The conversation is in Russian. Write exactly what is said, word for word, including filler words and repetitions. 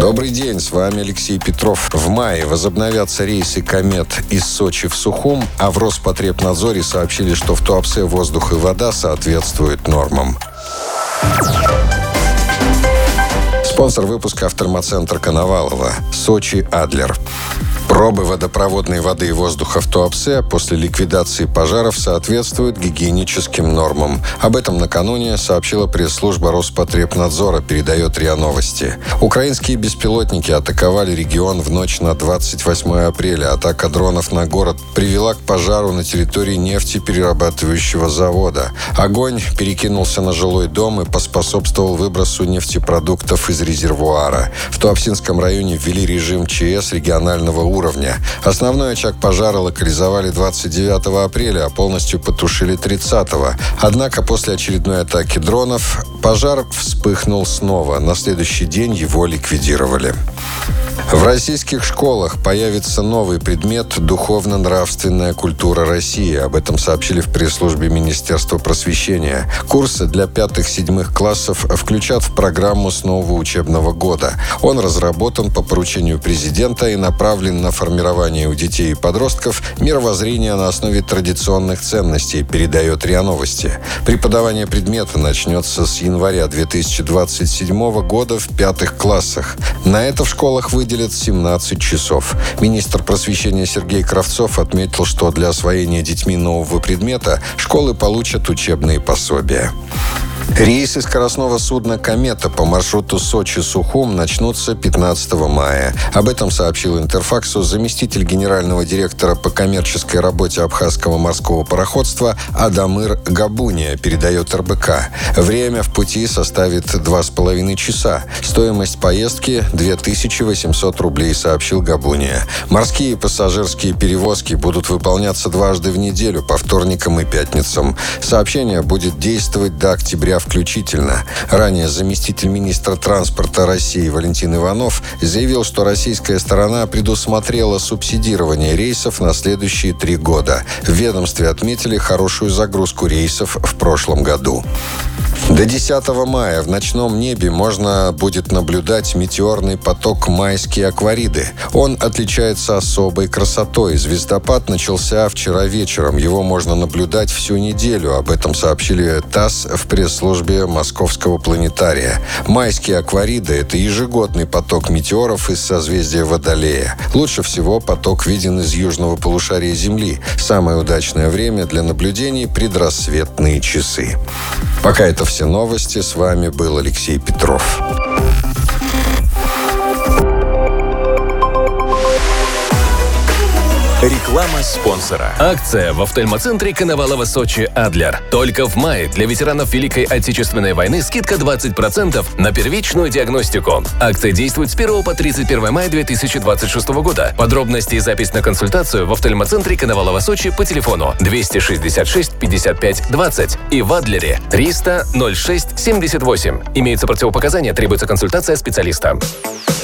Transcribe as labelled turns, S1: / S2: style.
S1: Добрый день, с вами Алексей Петров. В мае возобновятся рейсы «Комет» из Сочи в Сухум, а в Роспотребнадзоре сообщили, что в Туапсе воздух и вода соответствуют нормам. Спонсор выпуска — «Автомацентр Коновалова». Сочи Адлер. Пробы водопроводной воды и воздуха в Туапсе после ликвидации пожаров соответствуют гигиеническим нормам. Об этом накануне сообщила пресс-служба Роспотребнадзора, передает РИА Новости. Украинские беспилотники атаковали регион в ночь на двадцать восьмое апреля. Атака дронов на город привела к пожару на территории нефтеперерабатывающего завода. Огонь перекинулся на жилой дом и поспособствовал выбросу нефтепродуктов из резервуара. В Туапсинском районе ввели режим ЧС регионального уровня. уровня. Основной очаг пожара локализовали двадцать девятого апреля, а полностью потушили тридцатого. Однако после очередной атаки дронов пожар вспыхнул снова. На следующий день его ликвидировали. В российских школах появится новый предмет «Духовно-нравственная культура России». Об этом сообщили в пресс-службе Министерства просвещения. Курсы для пятых-седьмых классов включат в программу с нового учебного года. Он разработан по поручению президента и направлен на формирование у детей и подростков мировоззрения на основе традиционных ценностей, передает РИА Новости. Преподавание предмета начнется с января две тысячи двадцать седьмого года в пятых классах. На это в школах выделят семнадцать часов. Министр просвещения Сергей Кравцов отметил, что для освоения детьми нового предмета школы получат учебные пособия. Рейсы скоростного судна «Комета» по маршруту Сочи-Сухум начнутся пятнадцатого мая. Об этом сообщил Интерфаксу заместитель генерального директора по коммерческой работе Абхазского морского пароходства Адамыр Габуния, передает эр бэ ка. Время в пути составит два с половиной часа. Стоимость поездки – две тысячи восемьсот рублей, сообщил Габуния. Морские и пассажирские перевозки будут выполняться дважды в неделю, по вторникам и пятницам. Сообщение будет действовать до октября включительно. Ранее заместитель министра транспорта России Валентин Иванов заявил, что российская сторона предусмотрела субсидирование рейсов на следующие три года. В ведомстве отметили хорошую загрузку рейсов в прошлом году. До десятого мая в ночном небе можно будет наблюдать метеорный поток «Майские аквариды». Он отличается особой красотой. Звездопад начался вчера вечером. Его можно наблюдать всю неделю. Об этом сообщили ТАСС в пресс-службе Московского планетария. «Майские аквариды» — это ежегодный поток метеоров из созвездия Водолея. Лучше всего поток виден из южного полушария Земли. Самое удачное время для наблюдений — предрассветные часы. Пока это все новости. С вами был Алексей Петров.
S2: Реклама спонсора. Акция в офтальмоцентре Коновалова Сочи Адлер. Только в мае для ветеранов Великой Отечественной войны скидка двадцать процентов на первичную диагностику. Акция действует с первого по тридцать первое мая две тысячи двадцать шестого года. Подробности и запись на консультацию в офтальмоцентре Коновалова Сочи по телефону двести шестьдесят шесть пятьдесят пять двадцать и в Адлере триста ноль шесть семьдесят восемь. Имеются противопоказания, требуется консультация специалиста.